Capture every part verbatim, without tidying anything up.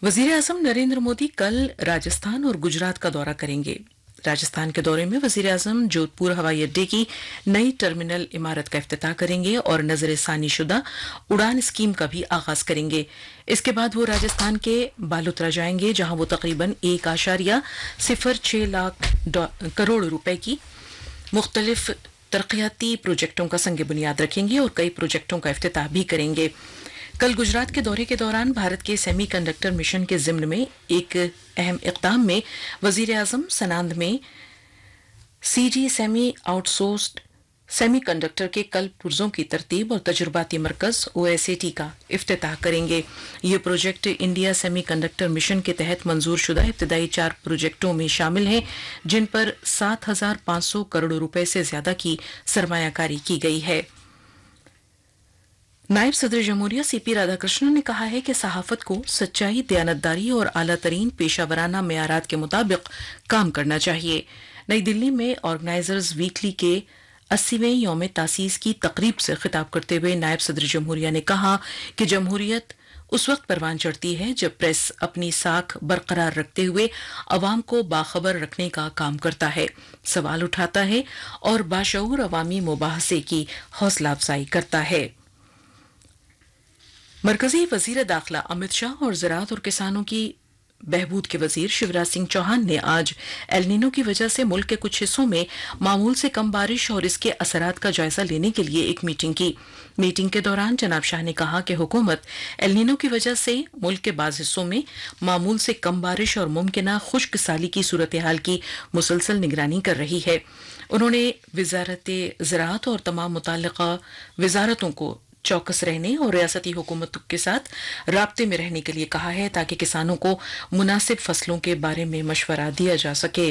वजीर आजम नरेंद्र मोदी कल राजस्थान और गुजरात का दौरा करेंगे। राजस्थान के दौरे में वजीर आजम जोधपुर हवाई अड्डे की नई टर्मिनल इमारत का इफ्तिताह करेंगे और नजर सानी शुदा उड़ान स्कीम का भी आगाज करेंगे। इसके बाद वो राजस्थान के बालोतरा जाएंगे, जहां वो तकरीबन एक आशारिया सिफर छह लाख करोड़ रुपए की मुख्तलिफ तरक्याती प्रोजेक्टों का संग बुनियाद रखेंगे और कई प्रोजेक्टों का इफ्तिताह भी करेंगे। कल गुजरात के दौरे के दौरान भारत के सेमी कंडक्टर मिशन के जिम्न में एक अहम इक़दाम में वजीर आजम सनांद में CG semi outsourced semi conductor के कल पुर्जों की तरतीब और तजुर्बाती मरकज ओएसएटी का इफ्तिताह करेंगे। ये project India semi conductor mission के तहत मंजूर शुदा इब्तदाई चार प्रोजेक्टों में शामिल हैं, जिन पर सात हजार पांच सौ करोड़ रुपए से ज्यादा की सरमायाकारी की गई है। नायब सदर जमहूरिया सीपी राधाकृष्णन ने कहा है कि सहाफत को सच्चाई, दयानतदारी और आला तरीन पेशावराना मेयारात के मुताबिक काम करना चाहिए। नई दिल्ली में ऑर्गेनाइजर्स वीकली के अस्सीवें यौम तासीस की तकरीब से खिताब करते हुए नायब सदर जमहूरिया ने कहा कि जमहूरियत उस वक्त परवान चढ़ती है जब प्रेस अपनी साख बरकरार रखते हुए अवाम को बाखबर रखने का काम करता है, सवाल उठाता है और बाशऊर अवामी मुबाहसे की हौसला अफजाई करता है। मरकजी वजीर दाखिला अमित शाह और ज़राअत और किसानों की बहबूद के वजीर शिवराज सिंह चौहान ने आज एल नीनो की वजह से मुल्क के कुछ हिस्सों में मामूल से कम बारिश और इसके असरात का जायजा लेने के लिए एक मीटिंग की। मीटिंग के दौरान जनाब शाह ने कहा कि हुकूमत एल नीनो की वजह से मुल्क के बाज़ हिस्सों में मामूल से कम बारिश और मुमकिना खुश्क साली की सूरत हाल की मुसलसल निगरानी कर रही है। उन्होंने वजारत ज़राअत और तमाम मुतल्लिका वजारतों को चौकस रहने और रियासती हुकूमत के साथ राब्ते में रहने के लिए कहा है, ताकि किसानों को मुनासिब फसलों के बारे में मशवरा दिया जा सके।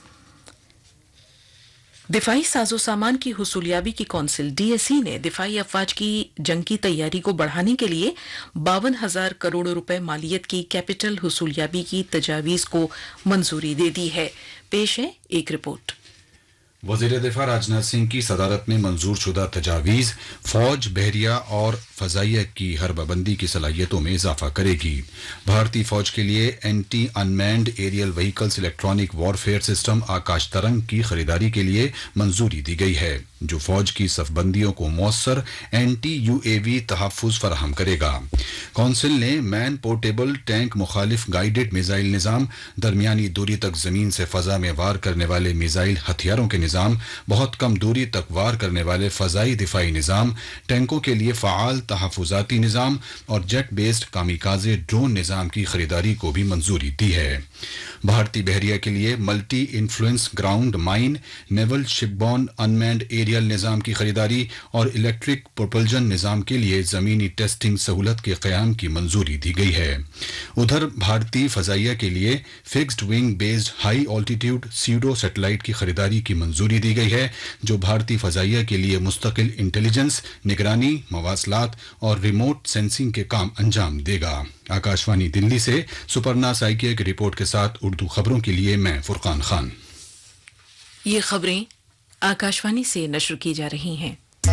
दिफाई साजो सामान की हुसूलियाबी की कौंसिल डीएसई ने दिफाई अफवाज की जंग की तैयारी को बढ़ाने के लिए बावन हजार करोड़ रुपए मालियत की कैपिटल हुसूलियाबी की तजावीज को मंजूरी दे दी है। पेश है एक रिपोर्ट। वज़ीर दिफा राजनाथ सिंह की सदारत में मंजूर शुदा तजावीज़ फौज, बहरिया और फ़ज़ाइया की हरबबंदी की सलाहियतों में इजाफा करेगी। भारतीय फौज के लिए anti unmanned aerial vehicles electronic warfare system आकाश तरंग की खरीदारी के लिए मंजूरी दी गई है, जो फौज की सफबंदियों को मौसर एंटी यूएवी तहफ़्फ़ुज़ फराहम करेगा। कौंसिल ने मैन पोर्टेबल टैंक मुखालिफ गाइडेड मिसाइल निज़ाम, दरमियानी दूरी तक जमीन से फ़ज़ा में वार करने वाले मिसाइल हथियारों के निज़ाम, बहुत कम दूरी तक वार करने वाले फ़ज़ाई दिफाई निज़ाम, टैंकों के लिए फ़आल तहफ़्फ़ुज़ाती निज़ाम और जेट बेस्ड कामिकाज़े ड्रोन निज़ाम की खरीदारी को भी मंजूरी दी है। भारतीय बहरिया के लिए multi influence ground mine, naval शिपबॉर्न unmanned aerial निज़ाम की खरीदारी और इलेक्ट्रिक प्रोपल्जन निज़ाम के लिए ज़मीनी टेस्टिंग सहूलत के क़याम की मंजूरी दी गई है। उधर भारतीय फ़ज़ाइया के लिए fixed wing based high altitude SIDO satellite की खरीदारी की मंजूरी दी गई है, जो भारतीय फ़ज़ाइया के लिए मुस्तकिल इंटेलिजेंस, निगरानी, मवासलात और रिमोट सेंसिंग के काम अंजाम देगा। आकाशवाणी दिल्ली से सुपर्णा साइकिया की रिपोर्ट के साथ उर्दू खबरों के लिए मैं फुरकान खान। ये खबरें आकाशवाणी से नश्र की जा रही हैं।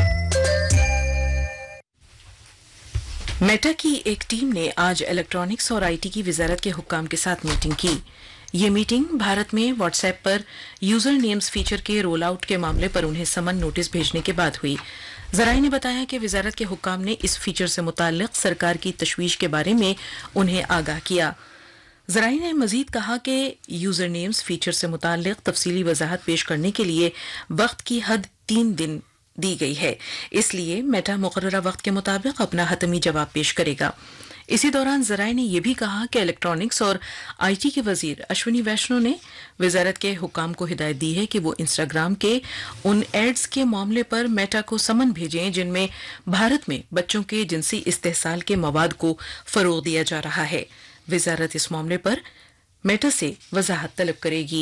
मेटा की एक टीम ने आज इलेक्ट्रॉनिक्स और आईटी की वजारत के हुक्काम के साथ मीटिंग की। ये मीटिंग भारत में व्हाट्सएप पर यूजर नेम्स फीचर के रोल आउट के मामले पर उन्हें समन नोटिस भेजने के बाद हुई। ज़राए ने बताया कि वजारत के हुक्काम ने इस फीचर से मुताल्लिक सरकार की तशवीश के बारे में उन्हें आगाह किया। ज़राए ने मजीद कहा कि यूजर नेम्स फीचर से मुताल्लिक तफसीली वजाहत पेश करने के लिए वक्त की हद तीन दिन दी गई है, इसलिए मेटा मुकर्ररा वक्त के मुताबिक अपना हतमी जवाब पेश करेगा। इसी दौरान ज़राए ने यह भी कहा कि इलेक्ट्रॉनिक्स और आईटी के वजीर अश्विनी वैष्णव ने वजारत के हुक्काम को हिदायत दी है कि वो इंस्टाग्राम के उन एड्स के मामले पर मेटा को समन भेजें जिनमें भारत में बच्चों के जिनसी इस्तेहसाल के मवाद को फरोग दिया जा रहा है। वजारत इस मामले पर मेटा से वजाहत तलब करेगी।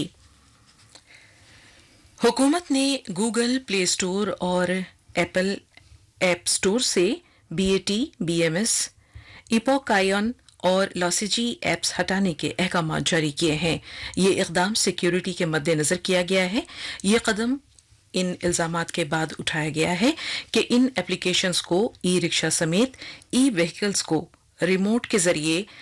हुकूमत ने गूगल प्ले स्टोर और एप्पल ऐप स्टोर से बीएटी, बीएमएस, इपोकायन और लॉसिजी ऐप्स हटाने के अहकाम जारी किए हैं। ये इकदाम सिक्योरिटी के मद्देनजर किया गया है। ये कदम इन इल्जामात के बाद उठाया गया है कि इन एप्लीकेशंस को ई रिक्शा समेत ई व्हीकल्स को रिमोट के जरिए